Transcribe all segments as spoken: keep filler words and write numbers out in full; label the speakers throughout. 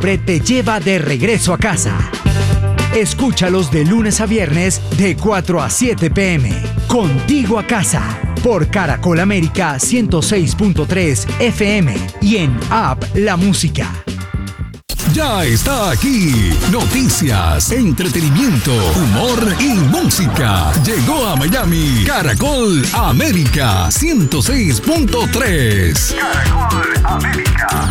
Speaker 1: siempre te lleva de regreso a casa. Escúchalos de lunes a viernes de cuatro a siete pm. Contigo a casa. Por Caracol América ciento seis punto tres F M y en App La Música.
Speaker 2: Ya está aquí. Noticias, entretenimiento, humor y música. Llegó a Miami Caracol América ciento seis punto tres. Caracol América.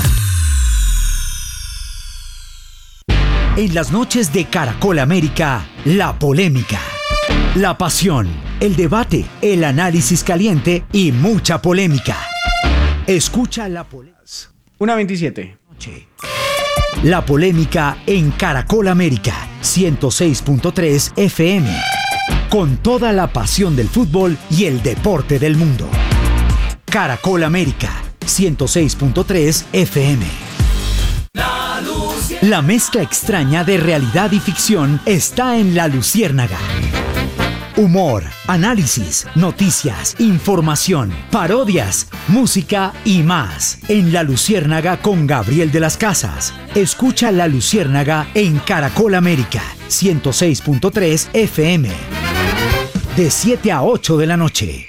Speaker 1: En las noches de Caracol América, la polémica, la pasión, el debate, el análisis caliente y mucha polémica. Escucha la polémica.
Speaker 3: una veintisiete.
Speaker 1: La polémica en Caracol América ciento seis punto tres F M. Con toda la pasión del fútbol y el deporte del mundo. Caracol América ciento seis punto tres F M. La mezcla extraña de realidad y ficción está en La Luciérnaga. Humor, análisis, noticias, información, parodias, música y más. En La Luciérnaga con Gabriel de las Casas. Escucha La Luciérnaga en Caracol América ciento seis punto tres F M. De siete a ocho de la noche.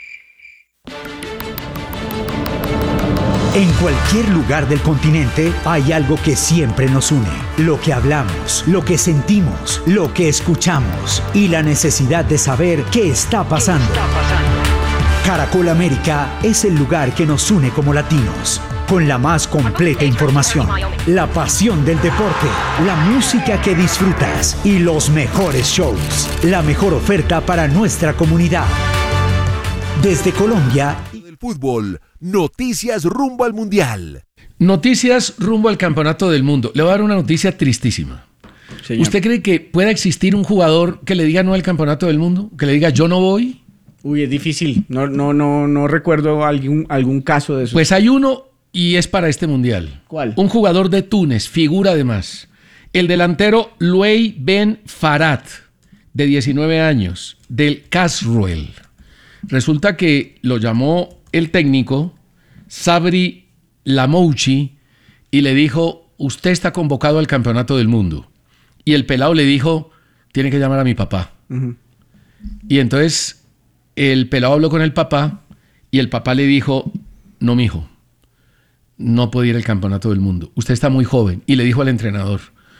Speaker 1: En cualquier lugar del continente hay algo que siempre nos une. Lo que hablamos, lo que sentimos, lo que escuchamos y la necesidad de saber qué está pasando. Caracol América es el lugar que nos une como latinos, con la más completa información, la pasión del deporte, la música que disfrutas y los mejores shows. La mejor oferta para nuestra comunidad. Desde Colombia...
Speaker 4: Fútbol, noticias rumbo al Mundial.
Speaker 5: Noticias rumbo al Campeonato del Mundo. Le voy a dar una noticia tristísima. Señor. ¿Usted cree que pueda existir un jugador que le diga no al Campeonato del Mundo? ¿Que le diga yo no voy?
Speaker 3: Uy, es difícil. No, no, no, no recuerdo algún, algún caso de eso.
Speaker 5: Pues hay uno y es para este Mundial.
Speaker 3: ¿Cuál?
Speaker 5: Un jugador de Túnez, figura además. El delantero Louay Ben Farhat, de diecinueve años, del Casruel. Resulta que lo llamó el técnico Sabri Lamouchi y le dijo, usted está convocado al Campeonato del Mundo. Y el pelado le dijo, tiene que llamar a mi papá. Uh-huh. Y entonces el pelado habló con el papá y el papá le dijo, no, mijo, no puede ir al Campeonato del Mundo. Usted está muy joven. Y le dijo al entrenador,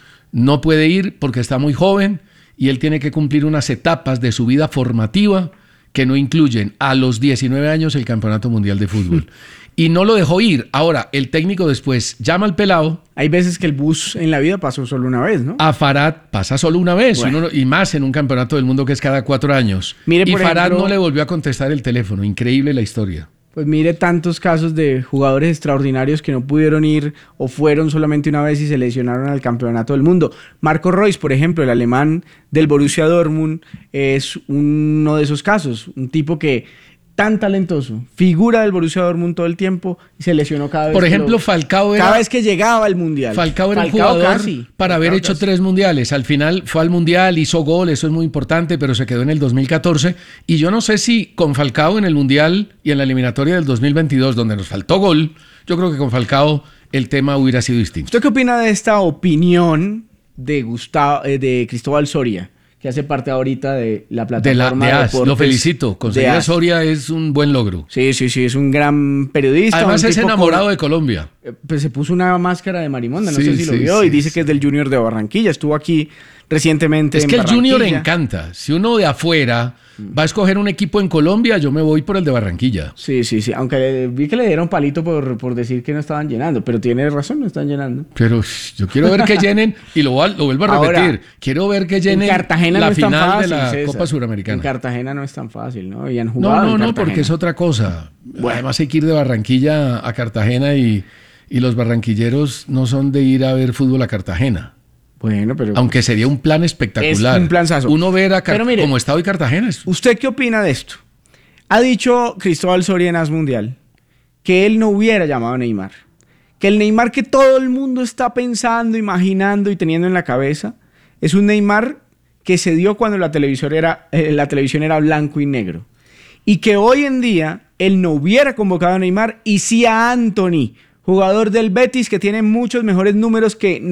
Speaker 5: no puede ir porque está muy joven y él tiene que cumplir unas etapas de su vida formativa que no incluyen a los diecinueve años el Campeonato Mundial de Fútbol. Y no lo dejó ir. Ahora, el técnico después llama al pelado.
Speaker 3: Hay veces que el bus en la vida pasó solo una vez, ¿no?
Speaker 5: A Farhat pasa solo una vez, bueno. uno, y más en un Campeonato del Mundo que es cada cuatro años. Mire, y Farhat ejemplo, no le volvió a contestar el teléfono. Increíble la historia.
Speaker 3: Pues mire tantos casos de jugadores extraordinarios que no pudieron ir o fueron solamente una vez y se lesionaron al Campeonato del Mundo. Marco Reus, por ejemplo, el alemán del Borussia Dortmund, es uno de esos casos. Un tipo que tan talentoso, figura del Borussia Dortmund todo el tiempo y se lesionó cada vez.
Speaker 5: Por ejemplo,
Speaker 3: lo,
Speaker 5: Falcao era...
Speaker 3: Cada vez que llegaba al Mundial.
Speaker 5: Falcao era Falcao un jugador casi, para haber Falcao hecho casi. tres mundiales. Al final fue al Mundial, hizo gol, eso es muy importante, pero se quedó en el dos mil catorce. Y yo no sé si con Falcao en el Mundial y en la eliminatoria del dos mil veintidós, donde nos faltó gol, yo creo que con Falcao el tema hubiera sido distinto.
Speaker 3: ¿Usted qué opina de esta opinión de, Gustavo, eh, de Cristóbal Soria, que hace parte ahorita de la plataforma
Speaker 5: de, la, de,
Speaker 3: de
Speaker 5: deportes? Lo felicito. Conseguir a Soria es un buen logro.
Speaker 3: Sí, sí, sí, es un gran periodista.
Speaker 5: Además es enamorado con, de Colombia.
Speaker 3: Pues se puso una máscara de marimonda, no
Speaker 5: sí,
Speaker 3: sé si
Speaker 5: sí,
Speaker 3: lo vio,
Speaker 5: sí,
Speaker 3: y dice
Speaker 5: sí.
Speaker 3: que es del Junior de Barranquilla. Estuvo aquí recientemente
Speaker 5: Es
Speaker 3: en
Speaker 5: que el
Speaker 3: Barranquilla.
Speaker 5: Junior encanta. Si uno de afuera va a escoger un equipo en Colombia, yo me voy por el de Barranquilla.
Speaker 3: Sí, sí, sí. Aunque vi que le dieron palito por, por decir que no estaban llenando, pero tiene razón, no están llenando.
Speaker 5: Pero yo quiero ver que llenen, y lo, lo vuelvo a repetir, Ahora, quiero ver que llenen
Speaker 3: Cartagena
Speaker 5: la
Speaker 3: no es tan
Speaker 5: final
Speaker 3: fácil,
Speaker 5: de la
Speaker 3: César.
Speaker 5: Copa Suramericana.
Speaker 3: En Cartagena no es tan fácil, ¿no? Y han jugado
Speaker 5: No, no,
Speaker 3: en
Speaker 5: no,
Speaker 3: Cartagena.
Speaker 5: porque es otra cosa.
Speaker 3: Bueno.
Speaker 5: Además hay que ir de Barranquilla a Cartagena y, y los barranquilleros no son de ir a ver fútbol a Cartagena.
Speaker 3: Bueno, pero...
Speaker 5: Aunque sería un plan espectacular.
Speaker 3: Es un planzazo.
Speaker 5: Uno ver a Car-
Speaker 3: mire,
Speaker 5: como está hoy Cartagena. Es...
Speaker 3: ¿Usted qué opina de esto? Ha dicho Cristóbal Soria en As Mundial que él no hubiera llamado a Neymar. Que el Neymar que todo el mundo está pensando, imaginando y teniendo en la cabeza es un Neymar que se dio cuando la televisión era, eh, la televisión era blanco y negro. Y que hoy en día él no hubiera convocado a Neymar y sí a Anthony, jugador del Betis que tiene muchos mejores números que